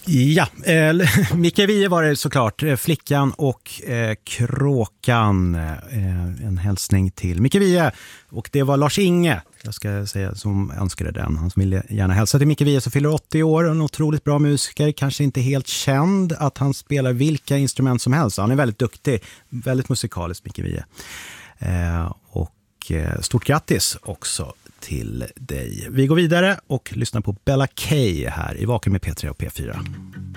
Ja, Micke Wiehe var det såklart. Flickan och kråkan. En hälsning till Micke Wiehe. Och det var Lars-Inge, jag ska säga, som önskade den. Han ville gärna hälsa till Micke Wiehe som fyller 80 år. En otroligt bra musiker, kanske inte helt känd att han spelar vilka instrument som helst. Han är väldigt duktig, väldigt musikalisk, Micke Wiehe. Och stort grattis också till dig. Vi går vidare och lyssnar på Bella K här i Vaken med P3 och P4.